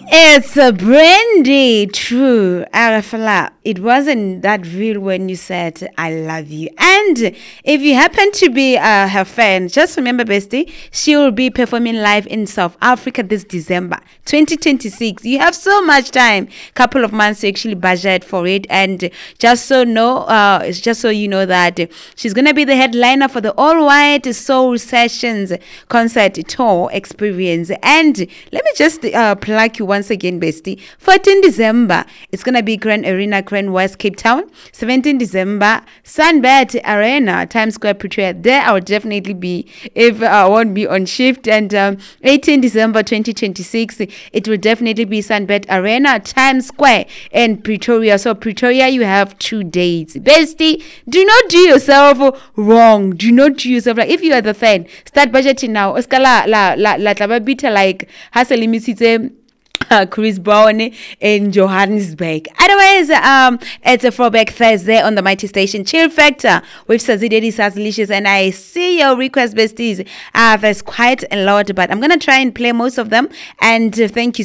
It's a brandy, true. Arafala, it wasn't that real when you said, I love you. And if you happen to be her fan, just remember, bestie, she will be performing live in South Africa this December 2026. You have so much time, couple of months to actually budget for it. And just so you know that she's going to be the headliner for the All White Soul Sessions concert tour experience. And let me just plug you once again, bestie. 14 December, it's going to be Grand Arena, Grand West, Cape Town. 17 December, Sunbet Arena, Times Square, Pretoria. There I will definitely be if I won't be on shift. And 18 December 2026, it will definitely be Sunbet Arena, Times Square, and Pretoria. So Pretoria, you have 2 days. Bestie, do not do yourself wrong. Do not do yourself like if you are the fan, start budgeting now. Oscar la tababita like has a limited Chris Brown in Johannesburg. Otherwise, it's a throwback Thursday on the Mighty Station. Chill Factor with Sazidedi Sazilicious, and I see your request, besties. There's quite a lot, but I'm gonna try and play most of them. And thank you